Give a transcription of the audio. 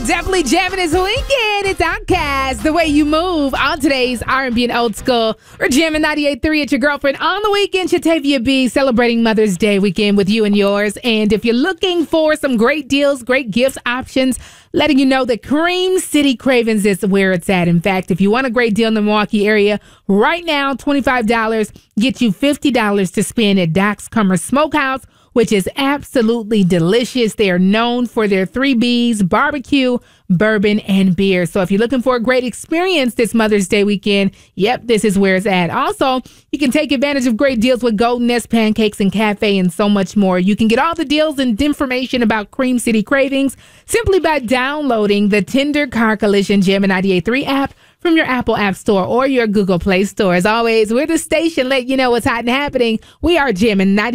Definitely jamming this weekend. It's Outkast, The Way You Move. On today's R&B and Old School, we're jamming 98.3 at your girlfriend. On the weekend, Shatavia B celebrating Mother's Day weekend with you and yours. And if you're looking for some great deals, great gifts, options, letting you know that Cream City Cravens is where it's at. In fact, if you want a great deal in the Milwaukee area, right now, $25 get you $50 to spend at Doc's Commerce Smokehouse, which is absolutely delicious. They are known for their 3 Bs, barbecue, bourbon, and beer. So if you're looking for a great experience this Mother's Day weekend, yep, this is where it's at. Also, you can take advantage of great deals with Golden Nest Pancakes and Cafe and so much more. You can get all the deals and information about Cream City Cravings simply by downloading the Tender Car Collision Jammin' 98.3 app from your Apple App Store or your Google Play Store. As always, we're the station letting you know what's hot and happening. We are Jammin' 98.3.